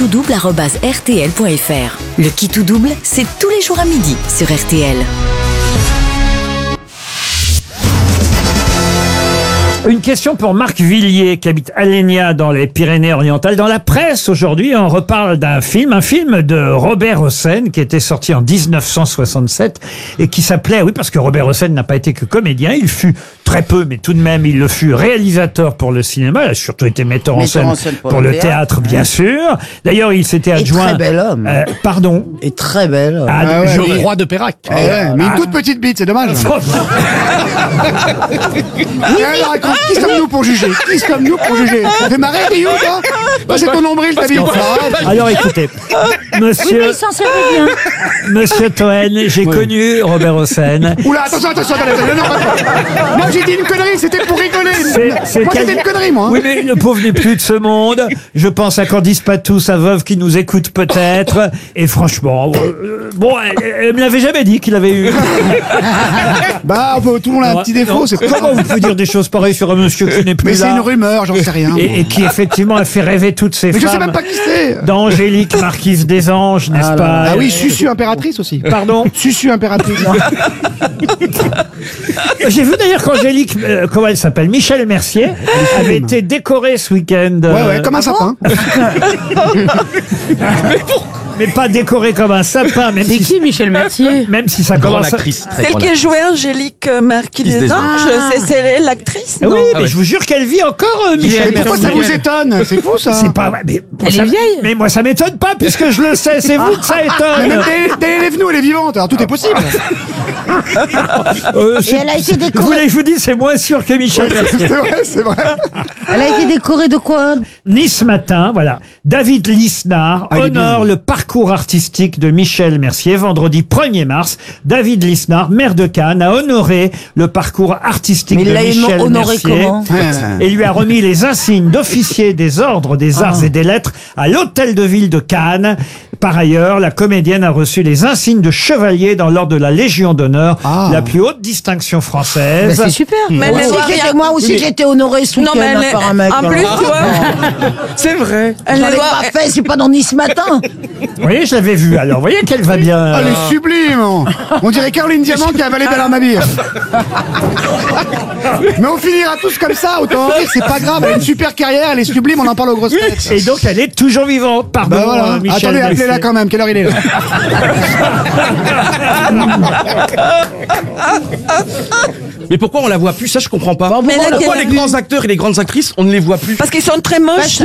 @rtl.fr. Le qui tout double, c'est tous les jours à midi sur RTL. Une question pour Marc Villiers, qui habite Alenia dans les Pyrénées-Orientales. Dans la presse, aujourd'hui, on reparle d'un film, un film de Robert Hossein, qui était sorti en 1967, et qui s'appelait, oui, parce que Robert Hossein n'a pas été que comédien, il fut très peu, mais tout de même, il le fut réalisateur pour le cinéma, il a surtout été metteur en scène pour le théâtre, bien sûr. D'ailleurs, il s'était adjoint... très bel homme. Pardon. Et très bel homme. Le roi de Pérac. Mais une toute petite bite, c'est dommage. Qui sommes-nous pour juger? Ça fait marrer, Rio, toi? C'est ton nombril, ta vie. Alors écoutez, monsieur... Oui, mais il s'en servait bien. Monsieur Toen, j'ai connu Robert Hossein. Oula, attention, non, moi j'ai dit une connerie, c'était pour rigoler. Moi c'était une connerie, moi. Oui, mais le pauvre n'est plus de ce monde. Je pense à Candice Patou, sa veuve qui nous écoute peut-être. Et franchement, elle me l'avait jamais dit qu'il avait eu. Bah, tout le monde a un petit défaut, c'est Comment vous pouvez dire des choses pareilles sur un monsieur qui n'est plus mais là? c'est une rumeur, j'en sais rien. Et qui effectivement a fait rêver toutes ces Mais femmes. je sais même pas qui c'est. D'Angélique, marquise des Anges, n'est-ce pas? Ah oui, Susu impératrice aussi. Pardon? Susu impératrice. J'ai vu d'ailleurs qu'Angélique, comment elle s'appelle, Michel Mercier, avait été décorée ce week-end. Ouais, comme un sapin. Mais pas décorée comme un sapin, même C'est si... qui Michel Mercier? Même si ça Grande commence... actrice. très Celle grande qui a joué Angélique Marquis des Anges, c'est l'actrice, Ah non? oui, mais je vous jure qu'elle vit encore, Michel Mais pourquoi ça Mercier. vous étonne? C'est fou, ça. C'est pas vrai, mais... Elle est vieille. Mais moi, ça m'étonne pas, puisque je le sais, c'est vous que ça Mais étonne. même elle est venue, elle est vivante, alors tout est possible. C'est- elle a été Vous décorée. voulez que je vous dise, c'est moins sûr que Michel Mercier. C'est vrai. Elle a été décorée de quoi? Nice Matin, voilà. David Lisnard il est honore bien. le parcours artistique de Michel Mercier. Vendredi 1er mars, David Lisnard, maire de Cannes, a honoré le parcours artistique Mais il de l'a Michel honoré Mercier. comment? Et lui a remis les insignes d'officier des ordres des arts et des lettres à l'hôtel de ville de Cannes. Par ailleurs, la comédienne a reçu les insignes de chevalier dans l'ordre de la Légion d'honneur, la plus haute distinction française. C'est super. Mais elle Moi voit aussi, rien. moi aussi, j'ai été honorée ce Non, mais week-end par un mec. en plus, tu vois, C'est vrai. elle J'en les ai voit. pas fait, c'est pas dans Nice Matin. Vous voyez, je l'avais vu. Alors, vous voyez qu'elle va bien. Elle est sublime. On dirait Caroline Diamant qui a avalé Bernard Mabille. Mais on finira tous comme ça, autant en rire, c'est pas grave. Elle a une super carrière, elle est sublime, on en parle aux grosses têtes. Et donc, elle est toujours vivante. Pardon, Bah voilà. Michel Attendez, Mercier. appelez-la quand même. Quelle heure il est là? Mais pourquoi on la voit plus? Ça, je comprends pas. Mais là, Pourquoi quelle- les grands acteurs et les grandes actrices, on ne les voit plus? Parce qu'ils sont très moches.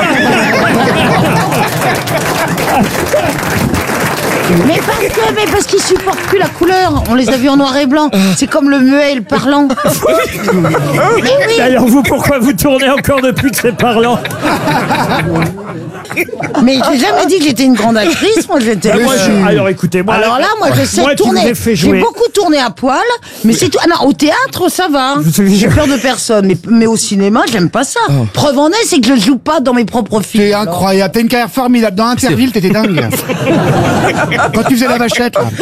Mais parce qu'ils supportent plus la couleur. On les a vus en noir et blanc. C'est comme le muet et le parlant. Mais oui. Alors vous, pourquoi vous tournez encore depuis que c'est parlant? Mais j'ai jamais dit que j'étais une grande actrice. Moi, j'étais. Alors écoutez, moi... Alors là, moi, je sais moi qui vous tourner. ai fait J'ai jouer... beaucoup tourné à poil, mais c'est tout. Ah non, au théâtre, ça va. Vous savez, J'ai peur de personne. Mais au cinéma, j'aime pas ça. Preuve en est, c'est que je joue pas dans mes propres films. C'est incroyable. T'as une carrière formidable. Dans Interville, t'étais dingue. Quand tu faisais la vachette, là.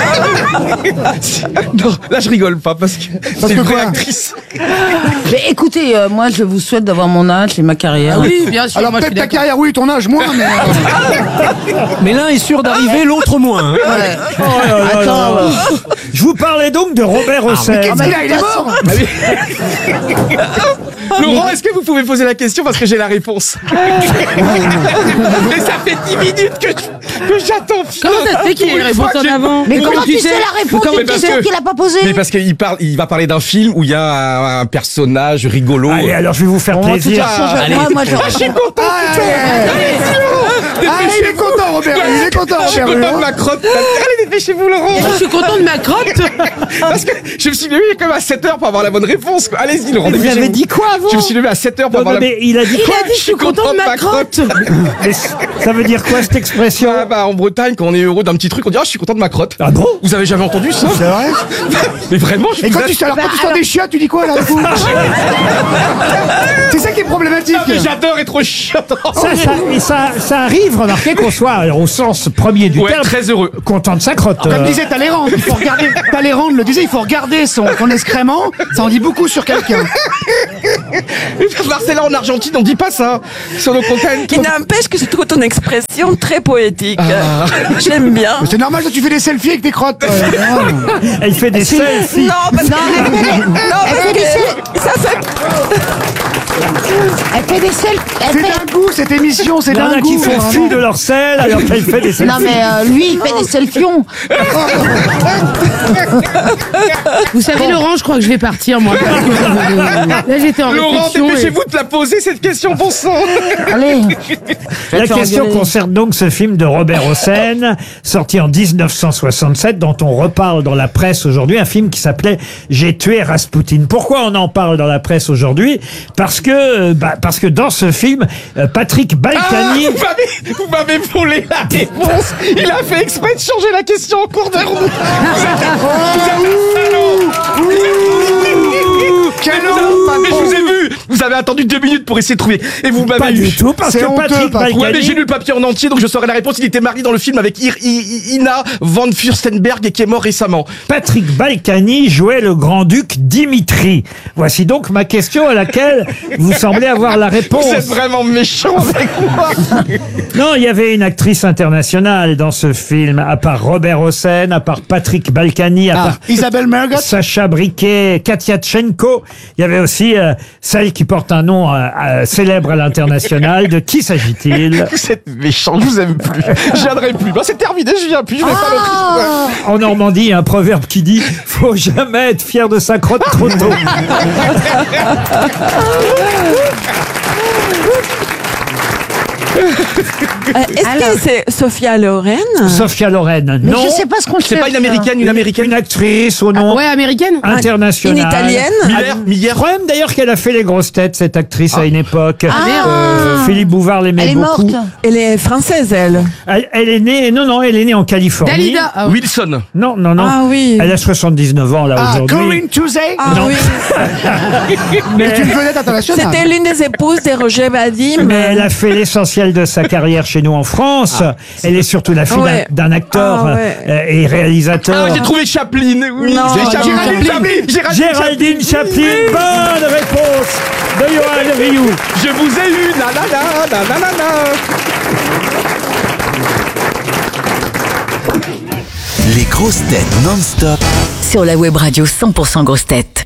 Non, là, je rigole pas parce que c'est une que vraie quoi actrice. Mais écoutez, moi, je vous souhaite d'avoir mon âge et ma carrière. Oui, bien sûr. Alors moi, je peut-être suis ta d'accord. carrière, oui, ton âge, moins, mais... Mais l'un est sûr d'arriver, l'autre moins. hein. Ouais. Oh là là Attends, là. Je vous parlais donc de Robert Hossein. Qu'est-ce qu'il a? Il est mort. Laurent, est-ce que vous pouvez poser la question parce que j'ai la réponse? Mais ça fait 10 minutes que j'attends. Comment ça se fait qu'il y ait une réponse en avant? Mais comment tu sais la réponse comment- d'une parce question que- qu'il a pas posée? Mais parce il va parler d'un film où il y a un personnage rigolo. Allez, alors je vais vous faire En tout plaisir. cas, moi, je Je suis content. Ah, il est content, Robert. Il est content, Je suis Robert. content de ma crotte. Allez, dépêchez-vous, Laurent. Je suis content de ma crotte. Parce que je me suis levé comme à 7h pour avoir la bonne réponse. quoi. Allez-y, Laurent, Vous dépêchez-vous. avez dit quoi avant? Je me suis levé à 7h pour Non, avoir non, la... mais il a dit Il quoi? a dit je suis content de ma crotte. Mais ça veut dire quoi cette expression? Ah bah, en Bretagne, quand on est heureux d'un petit truc, on dit « Ah, je suis content de ma crotte ». Ah bon? Vous avez jamais entendu ça? C'est vrai? Mais vraiment, je Et vous quand assure- tu sors des chiottes, tu dis quoi, là, du coup? C'est ça qui est problématique. Ah, mais j'adore être chiant. Ça arrive, remarquez qu'on soit alors, au sens premier du Ouais, terme, très heureux. content de sa crotte. crotte. Comme disait Talleyrand, il faut regarder. Talleyrand le disait, il faut regarder son excrément. Ça en dit beaucoup sur quelqu'un. Marcella, en Argentine, on dit pas ça. Sur nos contacts. Qui n'empêche que je trouve ton expression très poétique. J'aime bien. Mais c'est normal que tu fais des selfies avec tes crottes. Elle fait des selfies. Non, parce que ça fait. Elle fait des selfies. C'est d'un goût cette émission, c'est Il y en d'un a qui goût. font fi de leur sel alors qu'elle fait des selfies. Non mais lui il fait des selfions. Vous savez, Laurent, je crois que je vais partir, moi. Là, j'étais en Laurent, réflexion. dépêchez-vous de la poser, cette question, bon sang. Allez. La question concerne donc ce film de Robert Hossein, sorti en 1967, dont on reparle dans la presse aujourd'hui, un film qui s'appelait « J'ai tué Rasputin ». Pourquoi on en parle dans la presse aujourd'hui ? Parce que dans ce film, Patrick Balkany... Vous m'avez volé la réponse. Il a fait exprès de changer la question en cours de route. Quel Mais je vous ai vu. Vous avez attendu 2 minutes pour essayer de trouver. Et vous m'avez Pas eu. du tout, parce C'est que honteux, Patrick Patrick. Ouais, mais Balkany... j'ai lu le papier en entier, donc je saurais la réponse. Il était marié dans le film avec Ina von Fürstenberg et qui est mort récemment. Patrick Balkany jouait le grand-duc Dimitri. Voici donc ma question à laquelle vous semblez avoir la réponse. Vous êtes vraiment méchant avec moi. Non, il y avait une actrice internationale dans ce film, à part Robert Hossein, à part Patrick Balkany, à part Isabelle Margot. Sacha Briquet, Katia Tchenko. Il y avait aussi celle qui porte un nom célèbre à l'international. De qui s'agit-il? Vous êtes méchant, je vous aime plus. Je viendrai plus. Bah, c'est terminé, je viens plus. Je vais pas le. En Normandie, il y a un proverbe qui dit « Faut jamais être fier de sa crotte trop tôt ». Est-ce que c'est Sophia Loren? Sophia Loren, Mais non. je sais pas ce qu'on C'est fait. pas une américaine, une américaine. Une actrice au nom Ouais, américaine. international. Une italienne? Miller. Problème d'ailleurs qu'elle a fait les grosses têtes, cette actrice, à une époque. Ah. Philippe Bouvard l'aimait Elle est beaucoup. morte. Elle est française, elle. Elle est née, non, elle est née en Californie. Dalida. Ah, oui. Wilson. Non. Ah oui. Elle a 79 ans là aujourd'hui. Corinne Touzé. Ah Non. oui. C'est une vedette internationale. C'était l'une des épouses de Roger Vadim. Mais elle a fait l'essentiel de sa carrière chez nous en France. Elle est surtout la fille Ouais. d'un acteur Ah ouais. et réalisateur. Ah, j'ai trouvé Chaplin. Oui, Non. c'est Géraldine Chaplin. Bonne réponse de Johan Rioux. Je vous ai eu. La la la la la la la. Les grosses têtes non-stop. Sur la web radio 100% grosses têtes.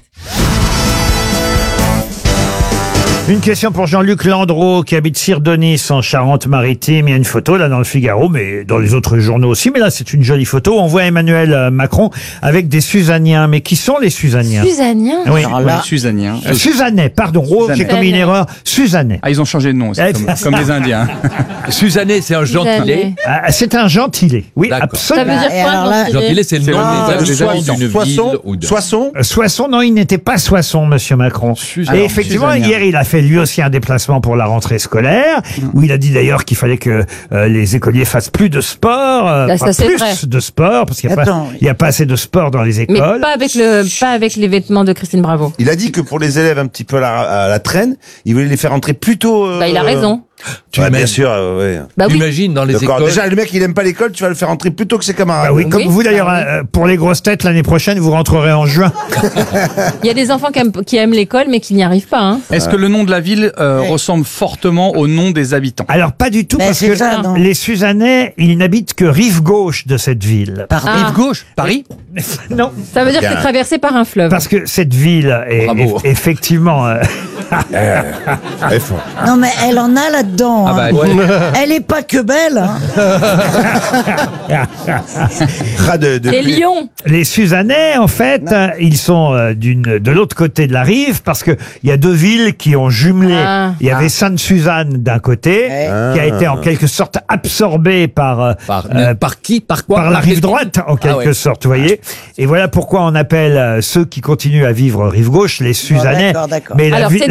Une question pour Jean-Luc Landreau qui habite Sirdonis en Charente-Maritime. Il y a une photo là dans le Figaro, mais dans les autres journaux aussi. Mais là, c'est une jolie photo. On voit Emmanuel Macron avec des Suzaniens. Mais qui sont les Suzaniens? Suzanien. Oui. Suzanien. Suzanais, pardon. Oh, j'ai commis une erreur. Suzanais. Ah, ils ont changé de nom, c'est comme les Indiens. Suzanais, c'est un gentilé. C'est un gentilé. Oui, D'accord. absolument. Ça veut dire quoi, gentilé? Gentilé, c'est le nom des habitants d'une ville ou de... Soissons, non, il n'était pas Soissons, monsieur Macron. Et effectivement, Suzanien. hier, il a fait lui aussi un déplacement pour la rentrée scolaire, où il a dit d'ailleurs qu'il fallait que les écoliers fassent plus de sport, Là, ça, pas c'est plus vrai. de sport, parce qu'il n'y a pas assez de sport dans les Mais écoles. pas avec les vêtements de Christine Bravo. Il a dit que pour les élèves un petit peu à la traîne, il voulait les faire entrer plus tôt. Bah, il a raison. Bien sûr, ouais. Bah oui. Imagine dans les écoles. Déjà, le mec, il aime pas l'école, tu vas le faire entrer plus tôt que ses camarades. Ah oui, comme vous d'ailleurs, pour les grosses têtes, l'année prochaine, vous rentrerez en juin. Il y a des enfants qui aiment l'école, mais qui n'y arrivent pas. Hein. Est-ce que le nom de la ville ressemble fortement au nom des habitants? Alors pas du tout, parce que les Suzanais, ils n'habitent que rive gauche de cette ville. Rive gauche, Paris? Non. Ça veut dire que c'est traversé par un fleuve. Parce que cette ville est effectivement... Non mais elle en a là-dedans. Ah bah, hein. ouais. Elle est pas que belle. Hein. C'est Lyon. Les Suzanais, en fait, ils sont de l'autre côté de la rive parce que il y a deux villes qui ont jumelé. Il y avait Sainte-Suzanne d'un côté, qui a été en quelque sorte absorbée par qui? Par quoi? par la rive droite, en quelque sorte, vous voyez. Et voilà pourquoi on appelle ceux qui continuent à vivre rive gauche les Suzanais. D'accord. Mais Alors, c'est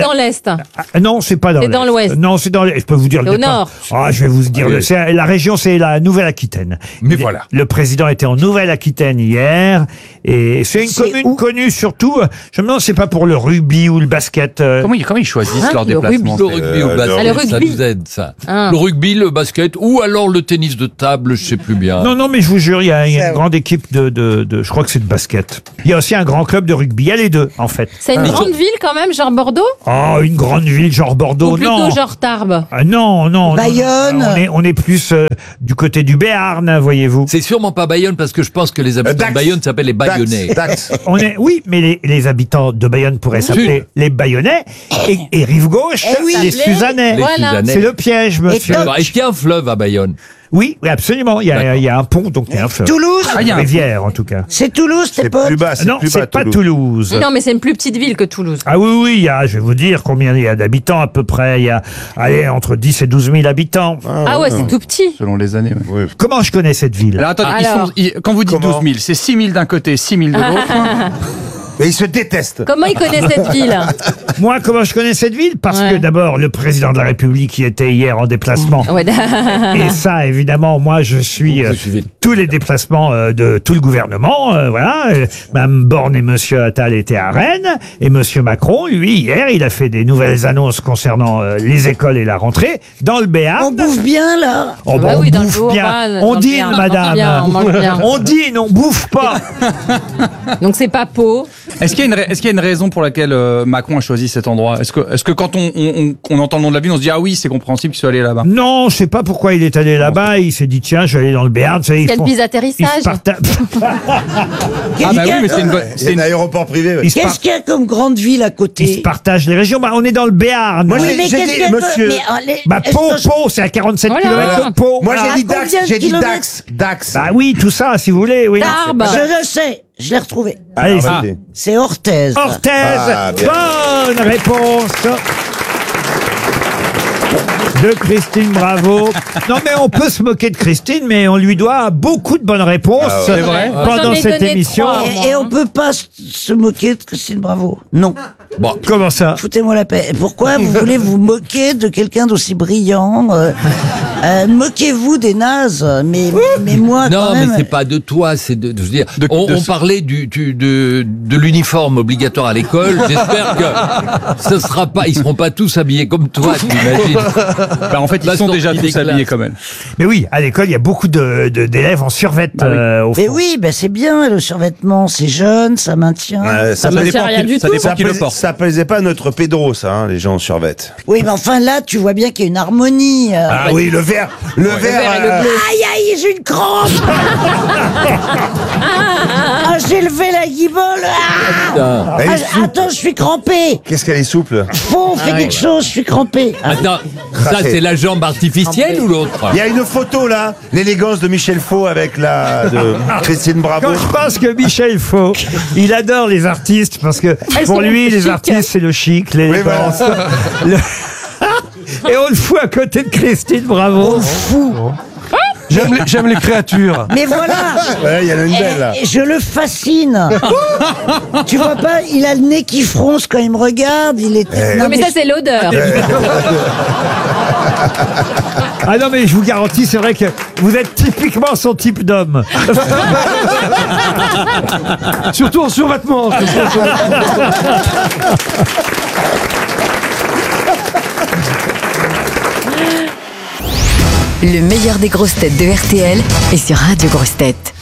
dans l'Est. Non, c'est pas dans C'est l'Est. dans l'Ouest. Non, c'est dans l'Est. Je peux vous dire C'est le au départ. nord. Je vais vous dire. La région, c'est la Nouvelle-Aquitaine. Mais voilà. Le président était en Nouvelle-Aquitaine hier. Et c'est une commune connue surtout. Je me demande, c'est pas pour le rugby ou le basket. Comment ils choisissent leur le déplacement Le rugby ou le basket, le ça rugby. nous aide, ça. Ah. Le rugby, le basket, ou alors le tennis de table, je sais plus bien. Non, mais je vous jure, il y a une grande équipe je crois que c'est de basket. Il y a aussi un grand club de rugby. Il y a les deux, en fait. C'est une grande ville quand même, genre Bordeaux? Oh, une grande ville genre Bordeaux, Ou plutôt non. genre Tarbes? Ah, non. Bayonne. On est plus du côté du Béarn, voyez-vous. C'est sûrement pas Bayonne, parce que je pense que les habitants Dax. de Bayonne s'appellent les Bayonnais. Dax. Oui, mais les habitants de Bayonne pourraient s'appeler les Bayonnais et rive gauche, les Suzanais. Les Voilà. Suzanais. C'est le piège, monsieur. Alors, est-ce qu'il y a un fleuve à Bayonne? Oui, absolument. Il y a un pont, donc il y a un fleuve. Toulouse. Ah, il y a Une un- rivière, en tout cas. C'est Toulouse, tes C'est potes. plus bas, Non, c'est pas Toulouse. Non, mais c'est une plus petite ville que Toulouse. Ah oui, je vais vous dire combien il y a d'habitants à peu près. Il y a, entre 10 et 12 000 habitants. Ah ouais, c'est tout petit. Selon les années. Ouais. Comment je connais cette ville? Alors attendez, Alors. quand vous dites Comment 12 000, c'est 6 000 d'un côté, 6 000de l'autre. Mais ils se détestent. Comment ils connaissent cette ville? Moi, comment je connais cette ville? Parce Ouais. que d'abord, le président de la République y était hier en déplacement. Ouais. Et ça, évidemment, moi, je suis Vous suivez. tous les déplacements de tout le gouvernement. Voilà. Mme Borne et Monsieur Attal étaient à Rennes. Et Monsieur Macron, lui, hier, il a fait des nouvelles annonces concernant les écoles et la rentrée dans le Béarn. On bouffe bien, là. Oh, Bah oui, on dans le bouffe bien. Haut-Rhin, On dans le dîne, Béarn, madame. on mange bien. On dîne, on bouffe pas. Donc c'est pas Pau. Est-ce qu'il y a une raison pour laquelle Macron a choisi cet endroit? Est-ce que quand on entend le nom de la ville, on se dit ah oui, c'est compréhensible qu'il soit allé là-bas? Non, je sais pas pourquoi il est allé là-bas. Il s'est dit, tiens, je vais aller dans le Béarn. Vous savez, ils Quelle font- piste ils d'atterrissage? se partagent- Ah bah oui, mais c'est une bonne. C'est un aéroport privé. ouais. ils se par- Qu'est-ce qu'il y a comme grande ville à ils se côté? partagent les régions. Bah, on est dans le Béarn. Moi, Oui, j'ai mais dit, qu'est-ce qu'il y a monsieur. mais, est-ce Pau, que je- Pau, c'est à 47 Voilà. km de Pau. Moi, Voilà. j'ai dit Dax. combien de J'ai dit kilomètres Dax. Dax. Bah oui, tout ça, si vous voulez, oui. Tarbes. Je le sais, je l'ai retrouvé. Allez, Ah, vas-y. C'est Orthez. Orthez, Ah, bien. bonne réponse de Christine Bravo. Non, mais on peut se moquer de Christine, mais on lui doit beaucoup de bonnes réponses Ah ouais. C'est vrai. pendant J'en ai cette donné émission. 3. Et on peut pas se moquer de Christine Bravo. Non. Bon, Comment ça? Foutez-moi la paix. Pourquoi vous voulez vous moquer de quelqu'un d'aussi brillant moquez-vous des nazes. Mais moi, non, quand mais même. c'est pas de toi, c'est je veux dire, De- on de- parlait de l'uniforme obligatoire à l'école. J'espère que ce sera pas, ils seront pas tous habillés comme toi, tu imagines. Bah, en fait, ils La sont déjà sortie tous des habillés classes. comme elle. Mais oui, à l'école, il y a beaucoup d'élèves en survêt, au fond. Mais oui, ben c'est bien le survêtement, c'est jeune, ça maintient. Ouais, Ça plaisait- me tient rien du tout. ça qui le plaisait- porte. ça plaisait pas à notre Pedro, ça, hein, les gens en survette. Oui, mais enfin là, tu vois bien qu'il y a une harmonie. Ah oui, le vert. Le vert. Aïe aïe, j'ai une crampe. Ah, j'ai levé la guibole. Ah, Elle est souple. attends, je suis crampé. Qu'est-ce qu'elle est souple. Faut, fais quelque chose, je suis crampé. Ah, Attends, ça c'est la jambe artificielle ou l'autre? Il y a une photo là, l'élégance de Michel Faux avec la de Christine Bravo. Quand je pense que Michel Faux, il adore les artistes parce que pour sont lui, les chics. artistes, c'est le chic, l'élégance. Le- Et on le fout à côté de Christine Bravo. J'aime les créatures. Mais voilà. Ouais, il y en a une belle là. Et je le fascine. Tu vois pas, il a le nez qui fronce quand il me regarde. Il est. Non, mais ça, c'est l'odeur. Ah non, mais je vous garantis, c'est vrai que vous êtes typiquement son type d'homme. Surtout en survêtement. Le meilleur des grosses têtes de RTL est sur Radio Grosses Têtes.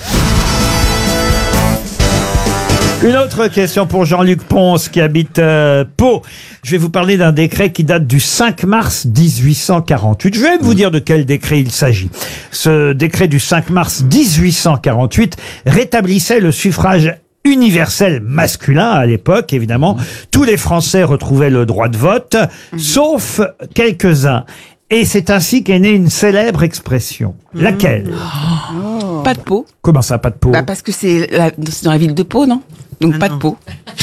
Une autre question pour Jean-Luc Ponce qui habite Pau. Je vais vous parler d'un décret qui date du 5 mars 1848. Je vais vous dire de quel décret il s'agit. Ce décret du 5 mars 1848 rétablissait le suffrage universel masculin à l'époque, évidemment. Tous les Français retrouvaient le droit de vote, sauf quelques-uns. Et c'est ainsi qu'est née une célèbre expression. Laquelle? Pas de peau. Comment ça, pas de peau? Bah parce que c'est dans la ville de Pau, non? Donc pas de peau.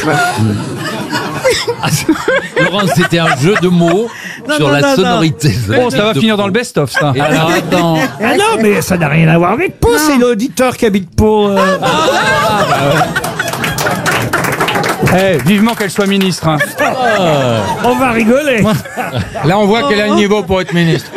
Laurent, c'était un jeu de mots sur la sonorité. Bon, ça va finir dans le best-of, ça. Et alors, attends. Ah non, mais ça n'a rien à voir avec Pau, c'est l'auditeur qui habite Pau. Vivement qu'elle soit ministre. Hein. On va rigoler. Là, on voit qu'elle a le niveau pour être ministre.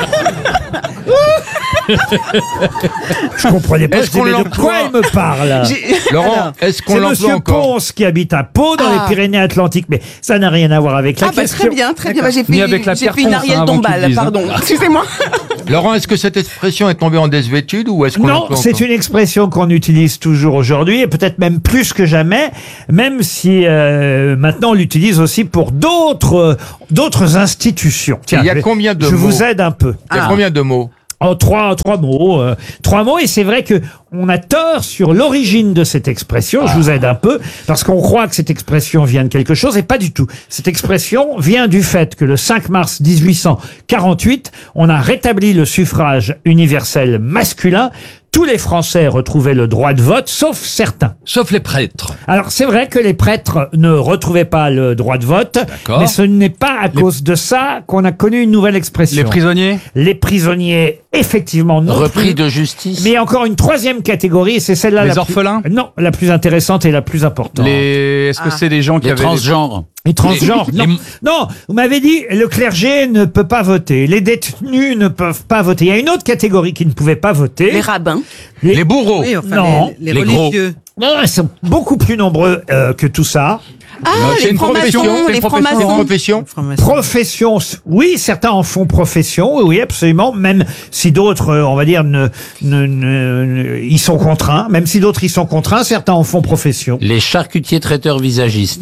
Je comprenais pas Est-ce qu'on de quoi l'emploie il me parle. Laurent, est-ce qu'on C'est l'emploie Monsieur encore Ponce qui habite à Pau dans les Pyrénées-Atlantiques, mais ça n'a rien à voir avec la question. Très bien, très bien. Bah, j'ai Ni avec la fait Pierre une Ponce, Ariel hein, avant Dombal, qu'ils disent, hein. pardon. Excusez-moi. Laurent, est-ce que cette expression est tombée en désuétude ou est-ce qu'on Non, l'emploie c'est encore une expression qu'on utilise toujours aujourd'hui et peut-être même plus que jamais, même si maintenant on l'utilise aussi pour d'autres institutions. Tiens, Il y a combien de je mots vous aide un peu. Il y a combien de mots En trois mots. Trois mots, et c'est vrai que on a tort sur l'origine de cette expression. Je vous aide un peu, parce qu'on croit que cette expression vient de quelque chose, et pas du tout. Cette expression vient du fait que le 5 mars 1848, on a rétabli le suffrage universel masculin. Tous les Français retrouvaient le droit de vote, sauf certains. Sauf les prêtres. Alors, c'est vrai que les prêtres ne retrouvaient pas le droit de vote, D'accord. mais ce n'est pas à cause de ça qu'on a connu une nouvelle expression. Les prisonniers. Les prisonniers, effectivement, non. Repris de justice. Mais encore une troisième catégorie, et c'est celle-là Les la orphelins. non, la plus intéressante et la plus importante. Est-ce que c'est des gens qui Les avaient transgenres. Les transgenres, non. Non, vous m'avez dit, le clergé ne peut pas voter, les détenus ne peuvent pas voter. Il y a une autre catégorie qui ne pouvait pas voter. Les rabbins. Les bourreaux. Non, les religieux. non, ils sont beaucoup plus nombreux que tout ça. Ah, C'est les une profession. francs-maçons, C'est les une profession. francs-maçons. Profession, oui, certains en font profession, oui, absolument, même si d'autres, on va dire, ils sont contraints, même si d'autres y sont contraints, certains en font profession. Les charcutiers traiteurs visagistes.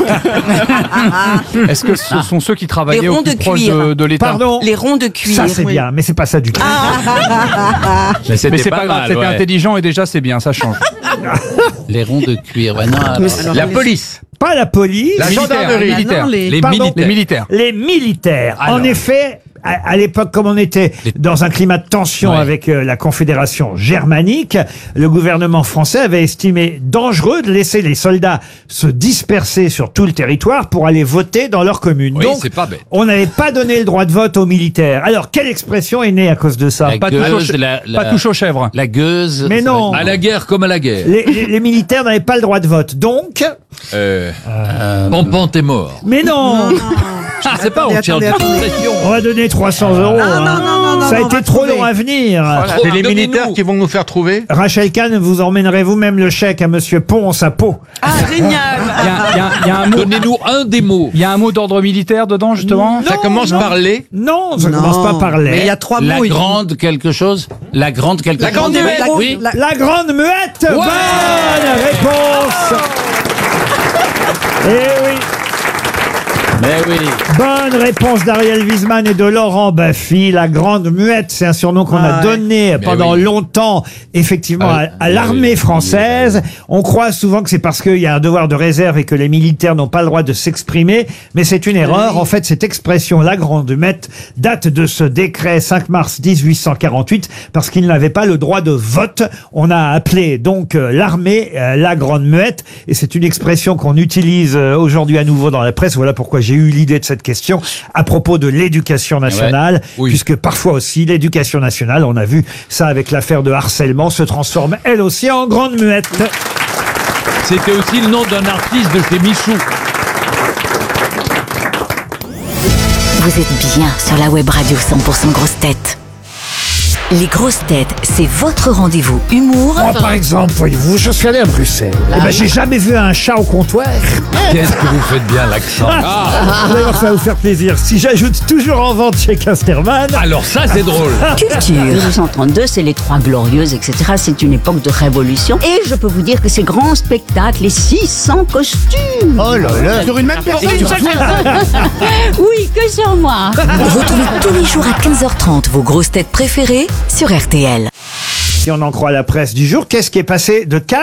Est-ce que ce sont ceux qui travaillaient Les au ronds plus de proche cuir. de l'État? Pardon? Les ronds de cuir. Ça, c'est bien, mais c'est pas ça du tout. Mais Mais c'est pas grave, c'était intelligent et déjà c'est bien, ça change. Les ronds de cuir. Ouais, non, La police. Pas la police. La gendarmerie. Militaire. Pardon, Les militaires. Les militaires. Alors. En effet, à l'époque, comme on était dans un climat de tension Ouais. avec la Confédération germanique, le gouvernement français avait estimé dangereux de laisser les soldats se disperser sur tout le territoire pour aller voter dans leur commune. Oui, Donc, c'est pas bête. on n'avait pas donné le droit de vote aux militaires. Alors, quelle expression est née à cause de ça? La Pas touche gueuse, pas touche aux chèvres. la gueuse. Mais non. À la guerre comme à la guerre. Les militaires n'avaient pas le droit de vote. Donc, Pompon, t'es mort. mais non, Je ne sais pas, on tire des expressions. on va donner 300 €. Ça a été trop long à venir. C'est les Donnez-nous. militaires qui vont nous faire trouver. Rachel Kahn, vous emmènerez vous-même le chèque à Monsieur Ponce à Pau. Ah, génial. Il y a un mot. Donnez-nous un des mots. Il y a un mot d'ordre militaire dedans justement. Ça commence par les. Non, ça commence pas par les. Mais il y a trois La mots. grande quelque chose. La grande quelque chose. grande muette. Oui. La grande muette. Bonne réponse. Eh oui. Mais oui. Bonne réponse d'Ariel Wiesman et de Laurent Baffy. La grande muette, c'est un surnom qu'on a donné pendant longtemps, effectivement, à l'armée française. On croit souvent que c'est parce qu'il y a un devoir de réserve et que les militaires n'ont pas le droit de s'exprimer, mais c'est une erreur. En fait, cette expression, la grande muette, date de ce décret 5 mars 1848, parce qu'ils n'avaient pas le droit de vote. On a appelé donc l'armée la grande muette, et c'est une expression qu'on utilise aujourd'hui à nouveau dans la presse. Voilà pourquoi j'ai eu l'idée de cette question à propos de l'éducation nationale, puisque parfois aussi l'éducation nationale, on a vu ça avec l'affaire de harcèlement, se transforme elle aussi en grande muette. C'était aussi le nom d'un artiste de chez Michou. Vous êtes bien sur la web radio 100% grosses têtes. Les grosses têtes, c'est votre rendez-vous humour. Moi, par exemple, voyez-vous, je suis allé à Bruxelles. Eh ben, j'ai jamais vu un chat au comptoir. Qu'est-ce que vous faites bien l'accent. Vous allez voir, ça va vous faire plaisir. Si j'ajoute toujours en vente chez Casterman. Alors ça, c'est drôle. Culture. 1832, c'est les Trois Glorieuses, etc. C'est une époque de révolution. Et je peux vous dire que ces grands spectacles, les 600 costumes. Oh là là. Sur une même personne. Oui, que sur moi. Retrouvez tous les jours à 15h30 vos grosses têtes préférées sur RTL. Si on en croit la presse du jour, qu'est-ce qui est passé de cas